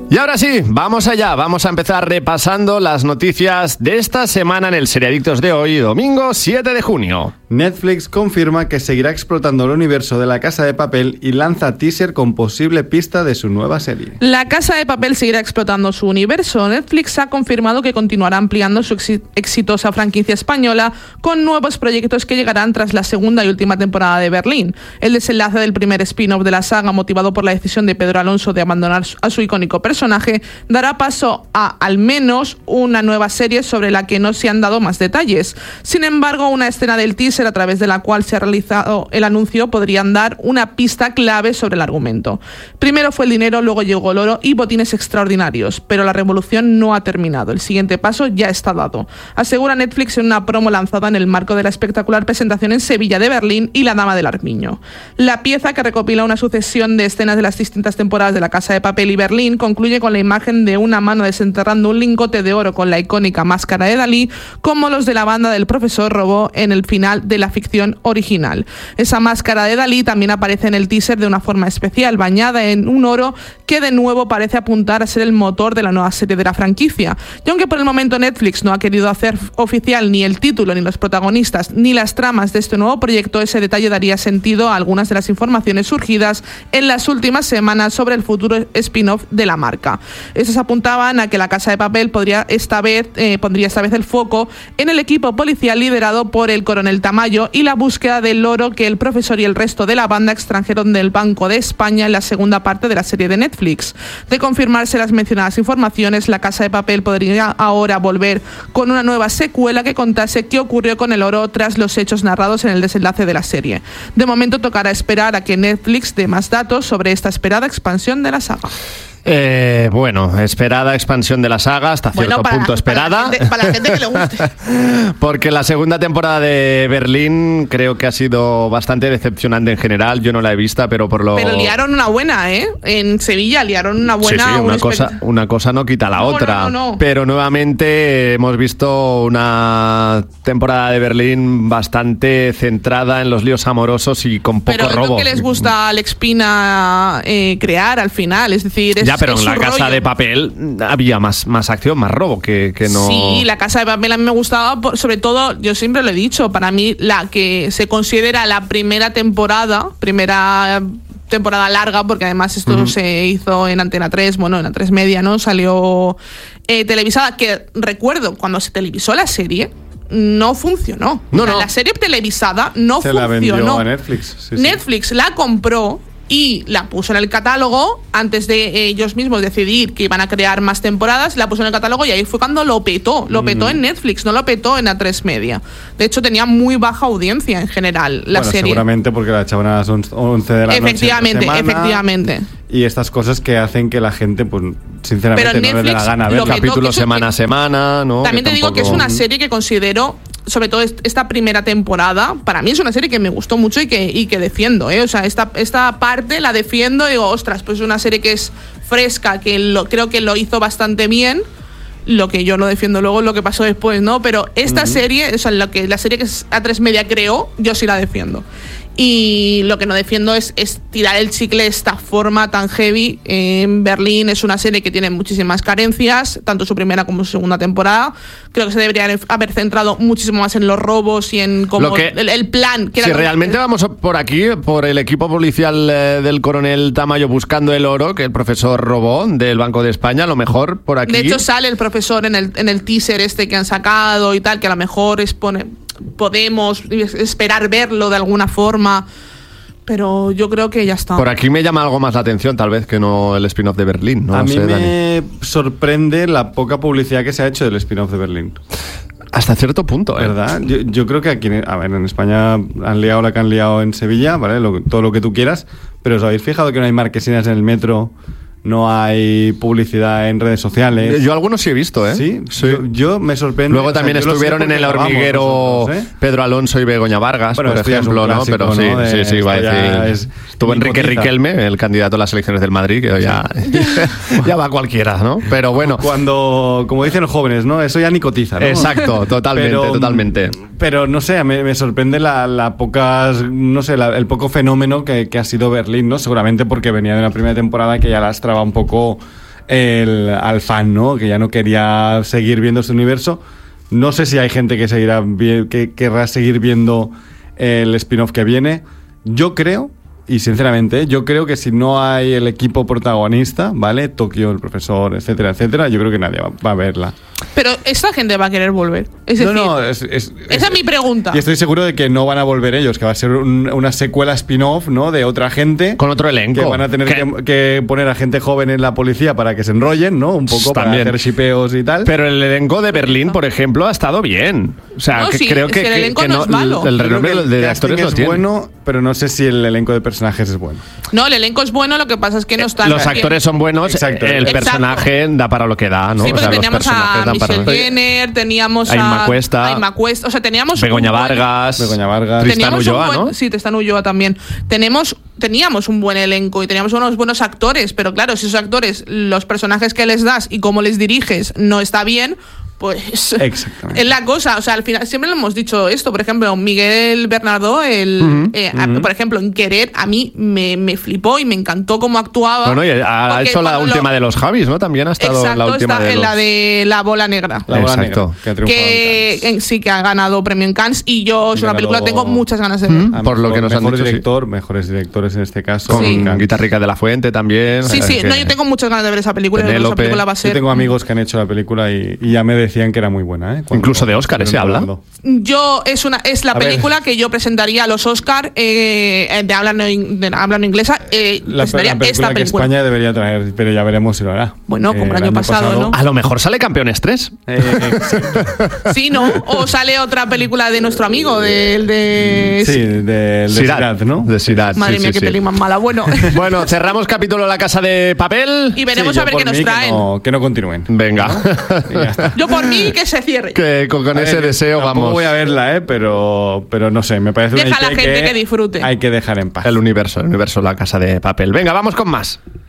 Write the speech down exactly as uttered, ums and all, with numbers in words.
Y ahora sí, vamos allá, vamos a empezar repasando las noticias de esta semana en el Seriadictos de hoy, domingo siete de junio. Netflix confirma que seguirá explotando el universo de La Casa de Papel y lanza teaser con posible pista de su nueva serie. La Casa de Papel seguirá explotando su universo. Netflix ha confirmado que continuará ampliando su ex- exitosa franquicia española con nuevos proyectos que llegarán tras la segunda y última temporada de Berlín. El desenlace del primer spin-off de la saga, motivado por la decisión de Pedro Alonso de abandonar a su icónico personaje, dará paso a al menos una nueva serie sobre la que no se han dado más detalles. Sin embargo, una escena del teaser a través de la cual se ha realizado el anuncio podrían dar una pista clave sobre el argumento. Primero fue el dinero, luego llegó el oro y botines extraordinarios, pero la revolución no ha terminado. El siguiente paso ya está dado, asegura Netflix en una promo lanzada en el marco de la espectacular presentación en Sevilla de Berlín y La Dama del Armiño. La pieza, que recopila una sucesión de escenas de las distintas temporadas de La Casa de Papel y Berlín, concluye con la imagen de una mano desenterrando un lingote de oro con la icónica máscara de Dalí, como los de la banda del profesor robó en el final de la ficción original. Esa máscara de Dalí también aparece en el teaser de una forma especial, bañada en un oro que de nuevo parece apuntar a ser el motor de la nueva serie de la franquicia. Y aunque por el momento Netflix no ha querido hacer oficial ni el título, ni los protagonistas, ni las tramas de este nuevo proyecto, ese detalle daría sentido a algunas de las informaciones surgidas en las últimas semanas sobre el futuro spin-off de la marca. Esas apuntaban a que La Casa de Papel podría esta vez, eh, pondría esta vez el foco en el equipo policial liderado por el coronel Tamayo y la búsqueda del oro que el profesor y el resto de la banda extrajeron del Banco de España en la segunda parte de la serie de Netflix. De confirmarse las mencionadas informaciones, La Casa de Papel podría ahora volver con una nueva secuela que contase qué ocurrió con el oro tras los hechos narrados en el desenlace de la serie. De momento tocará esperar a que Netflix dé más datos sobre esta esperada expansión de la saga. Eh, bueno, esperada expansión de la saga, hasta cierto bueno, para, punto esperada. Para la, gente, para la gente que le guste. Porque la segunda temporada de Berlín creo que ha sido bastante decepcionante en general. Yo no la he vista, pero por lo... Pero liaron una buena, ¿eh? En Sevilla liaron una buena... Sí, sí, una, un cosa, espect... una cosa no quita la no, otra. No, no, no. Pero nuevamente hemos visto una temporada de Berlín bastante centrada en los líos amorosos y con poco pero robo. Pero es lo que les gusta a Alex Pina eh, crear al final, es decir... Es, ya, pero es en La Casa rollo. de Papel había más, más acción, más robo que, que no... Sí, La Casa de Papel a mí me gustaba, por, sobre todo, yo siempre lo he dicho, para mí la que se considera la primera temporada, primera temporada larga, porque además esto uh-huh. se hizo en Antena tres, bueno, en A tres Media, ¿no? Salió eh, televisada, que recuerdo, cuando se televisó la serie... no funcionó. No, o sea, no. La serie televisada no se funcionó. La vendió a Netflix. Sí, Netflix sí. la compró y la puso en el catálogo antes de ellos mismos decidir que iban a crear más temporadas. La puso en el catálogo y ahí fue cuando lo petó. Lo petó mm. en Netflix, no lo petó en A tres Media. De hecho, tenía muy baja audiencia en general la bueno, serie. Seguramente porque la echaban a las once de la efectivamente, noche. Efectivamente, efectivamente. Y estas cosas que hacen que la gente, pues, sinceramente, Pero no le dé la gana ver capítulos semana a semana, ¿no? También que te tampoco... digo que es una serie que considero, sobre todo esta primera temporada, para mí es una serie que me gustó mucho y que, y que defiendo, ¿eh? O sea, esta, esta parte la defiendo y digo, ostras, pues es una serie que es fresca, que lo, creo que lo hizo bastante bien. Lo que yo no defiendo luego es lo que pasó después, ¿no? Pero esta uh-huh. serie, o sea, lo que, la serie que A tres Media creó, yo sí la defiendo. Y lo que no defiendo es, es tirar el chicle de esta forma tan heavy. En Berlín es una serie que tiene muchísimas carencias, tanto su primera como su segunda temporada. Creo que se debería haber centrado muchísimo más en los robos y en cómo que, el, el plan. Que si era realmente el... vamos por aquí, por el equipo policial eh, del coronel Tamayo buscando el oro que el profesor robó del Banco de España, a lo mejor por aquí... De hecho sale el profesor en el, en el teaser este que han sacado y tal, que a lo mejor expone... podemos esperar verlo de alguna forma, pero yo creo que ya está. Por aquí me llama algo más la atención, tal vez, que no el spin-off de Berlín. No a lo mí sé, me Dani. sorprende la poca publicidad que se ha hecho del spin-off de Berlín. Hasta cierto punto, ¿eh? ¿Verdad? Yo, yo creo que aquí, a ver, en España han liado la que han liado en Sevilla, ¿vale? Lo, todo lo que tú quieras, pero ¿os habéis fijado que no hay marquesinas en el metro? No hay publicidad en redes sociales. Yo algunos sí he visto, ¿eh? Sí, sí. Yo, yo me sorprende. Luego también o sea, estuvieron en El Hormiguero nosotros, ¿eh? Pedro Alonso y Begoña Vargas, bueno, por ejemplo, ¿no? Clásico, Pero sí, ¿no? De, sí, sí, va a decir. Estuvo Enrique Riquelme, el candidato a las elecciones del Madrid, que ya, ya va cualquiera, ¿no? Pero bueno. Cuando, como dicen los jóvenes, ¿no? Eso ya ni cotiza, ¿no? Exacto, totalmente, pero, totalmente. Pero no sé, me, me sorprende la, la pocas, no sé, la, el poco fenómeno que, que ha sido Berlín, ¿no? Seguramente porque venía de una primera temporada que ya lastraba un poco el, al fan, ¿no? Que ya no quería seguir viendo este universo. No sé si hay gente que seguirá vi- que querrá seguir viendo el spin-off que viene. Yo creo, y sinceramente, yo creo que si no hay el equipo protagonista, ¿vale? Tokio, el profesor, etcétera, etcétera, yo creo que nadie va, va a verla. Pero esta gente va a querer volver. Es No, decir, no, es, es- esa es- es mi pregunta. Y estoy seguro de que no van a volver ellos, que va a ser un- una secuela spin-off, ¿no? De otra gente. Con otro elenco. Que van a tener Que- que, que poner a gente joven en la policía para que se enrollen, ¿no? Un poco También. para hacer shipeos y tal. Pero el elenco de Berlín, por ejemplo, ha estado bien. O sea, No, que sí, creo es que, que el que- elenco que no es malo. el Yo creo renombre que el de casting actores lo es tiene. bueno, pero no sé si el elenco de personajes es bueno. No, el elenco es bueno, lo que pasa es que no están. Los que- actores son buenos, Exacto. el Exacto. personaje da para lo que da, ¿no? Sí, O porque sea, los teníamos personajes a dan para Michelle Jenner, teníamos A Inma Cuesta. a Inma Cuesta, o sea, teníamos Begoña un buen- Vargas, Begoña Vargas. Tristan teníamos un Ulloa, buen- ¿no? Sí, Tristan Ulloa también. Tenemos, teníamos un buen elenco y teníamos unos buenos actores, pero claro, si esos actores, los personajes que les das y cómo les diriges no está bien, pues Exactamente. es la cosa. O sea, al final siempre lo hemos dicho esto. Por ejemplo, Miguel Bernardo, el, eh, a- por ejemplo, en Querer, a mí me, me flipó y me encantó cómo actuaba. Bueno, y ha, ha Porque hecho la cuando lo- última de los Javis, ¿no? También ha estado Exacto, la última está de en los... la de La Bola Negra. La bola Exacto. negra, que ha triunfado en Que Cannes. eh, sí que ha ganado premio en Cannes y yo es una Ganado- película que tengo muchas ganas de ver. Mm. A Por lo que nos han mejor dicho, sí. director, mejores directores en este caso. Con Sí. Cannes. Guitarrica de la Fuente también. Sí, o sea, sí, que- no, yo tengo muchas ganas de ver esa película. Yo creo que esa Penélope. película va a Yo ser. tengo amigos que han hecho la película y, y ya me decían que era muy buena, ¿eh? Cuando- Incluso de Óscar, ¿se cuando- habla? Yo es una es la A ver. película que yo presentaría a los Oscar eh, de habla no, in- de habla no inglesa. Eh, La, presentaría la película esta que película. España debería traer, pero ya veremos si lo hará. Bueno, como Eh, el año pasado, ¿no? A lo mejor sale Campeones tres. Eh, exacto. Sí, ¿no? O sale otra película de nuestro amigo, del de. sí, de, de Sirat, Sirat, ¿no? De Sirat, Madre sí, mía, sí, qué sí. peli más mala. Bueno. Bueno, cerramos capítulo La Casa de Papel. Y veremos Sí, a yo ver por qué nos mí traen. Que no, que no continúen. Venga. Y ya está. Yo por mí que se cierre. que con, con A ese ver, deseo tampoco vamos. voy a verla, ¿eh? Pero, pero no sé, me parece Deja una a la I P gente que disfrute. Hay que dejar en paz. El universo, el universo La Casa de Papel. Venga, vamos con más.